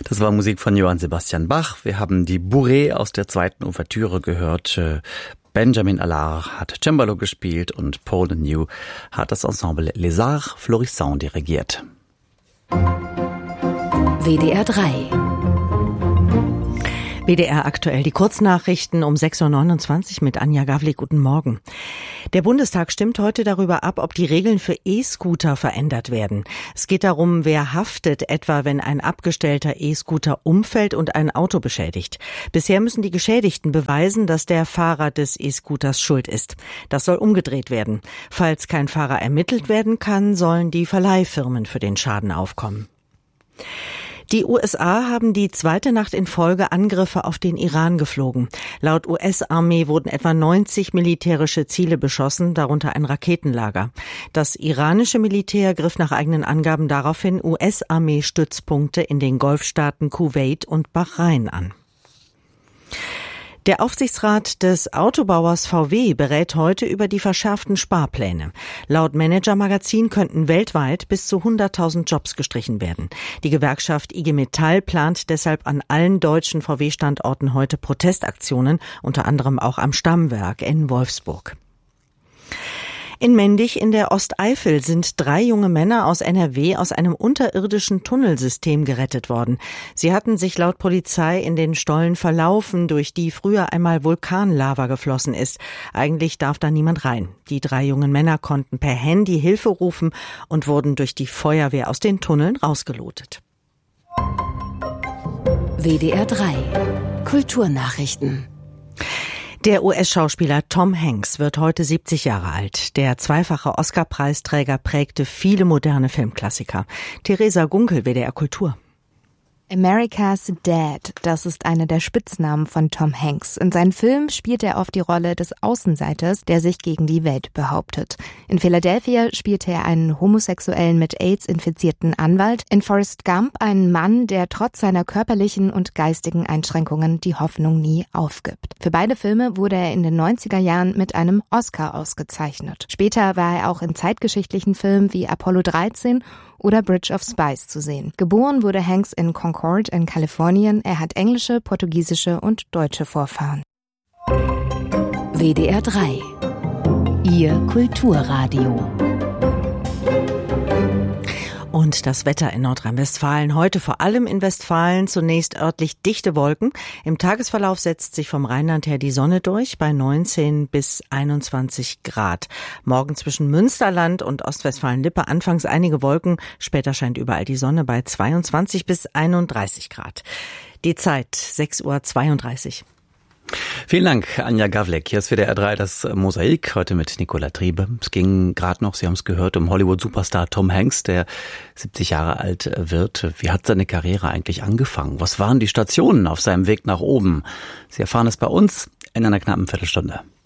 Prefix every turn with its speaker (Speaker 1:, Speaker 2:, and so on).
Speaker 1: Das war Musik von Johann Sebastian Bach. Wir haben die Bourrée aus der zweiten Ouvertüre gehört. Benjamin Allard hat Cembalo gespielt und Paul New hat das Ensemble Les Arts Florissants dirigiert.
Speaker 2: WDR 3. WDR aktuell, die Kurznachrichten um 6.29 Uhr mit Anja Gawlik. Guten Morgen. Der Bundestag stimmt heute darüber ab, ob die Regeln für E-Scooter verändert werden. Es geht darum, wer haftet, etwa wenn ein abgestellter E-Scooter umfällt und ein Auto beschädigt. Bisher müssen die Geschädigten beweisen, dass der Fahrer des E-Scooters schuld ist. Das soll umgedreht werden. Falls kein Fahrer ermittelt werden kann, sollen die Verleihfirmen für den Schaden aufkommen. Die USA haben die zweite Nacht in Folge Angriffe auf den Iran geflogen. Laut US-Armee wurden etwa 90 militärische Ziele beschossen, darunter ein Raketenlager. Das iranische Militär griff nach eigenen Angaben daraufhin US-Armee-Stützpunkte in den Golfstaaten Kuwait und Bahrain an. Der Aufsichtsrat des Autobauers VW berät heute über die verschärften Sparpläne. Laut Manager-Magazin könnten weltweit bis zu 100.000 Jobs gestrichen werden. Die Gewerkschaft IG Metall plant deshalb an allen deutschen VW-Standorten heute Protestaktionen, unter anderem auch am Stammwerk in Wolfsburg. In Mendig in der Osteifel sind 3 junge Männer aus NRW aus einem unterirdischen Tunnelsystem gerettet worden. Sie hatten sich laut Polizei in den Stollen verlaufen, durch die früher einmal Vulkanlava geflossen ist. Eigentlich darf da niemand rein. Die 3 jungen Männer konnten per Handy Hilfe rufen und wurden durch die Feuerwehr aus den Tunneln rausgelotet. WDR 3. Kulturnachrichten. Der US-Schauspieler Tom Hanks wird heute 70 Jahre alt. Der zweifache Oscar-Preisträger prägte viele moderne Filmklassiker. Theresa Gunkel, WDR Kultur.
Speaker 3: America's Dad, das ist einer der Spitznamen von Tom Hanks. In seinen Filmen spielt er oft die Rolle des Außenseiters, der sich gegen die Welt behauptet. In Philadelphia spielte er einen homosexuellen mit AIDS infizierten Anwalt. In Forrest Gump einen Mann, der trotz seiner körperlichen und geistigen Einschränkungen die Hoffnung nie aufgibt. Für beide Filme wurde er in den 90er Jahren mit einem Oscar ausgezeichnet. Später war er auch in zeitgeschichtlichen Filmen wie Apollo 13 oder Bridge of Spies zu sehen. Geboren wurde Hanks in Concord in Kalifornien. Er hat englische, portugiesische und deutsche Vorfahren.
Speaker 2: WDR 3. Ihr Kulturradio. Und das Wetter in Nordrhein-Westfalen. Heute vor allem in Westfalen zunächst örtlich dichte Wolken. Im Tagesverlauf setzt sich vom Rheinland her die Sonne durch bei 19 bis 21 Grad. Morgen zwischen Münsterland und Ostwestfalen-Lippe anfangs einige Wolken. Später scheint überall die Sonne bei 22 bis 31 Grad. Die Zeit 6.32 Uhr.
Speaker 1: Vielen Dank, Anja Gawlik. Hier ist WDR 3 das Mosaik, heute mit Nicola Triebe. Es ging gerade noch, Sie haben es gehört, um Hollywood-Superstar Tom Hanks, der 70 Jahre alt wird. Wie hat seine Karriere eigentlich angefangen? Was waren die Stationen auf seinem Weg nach oben? Sie erfahren es bei uns in einer knappen Viertelstunde.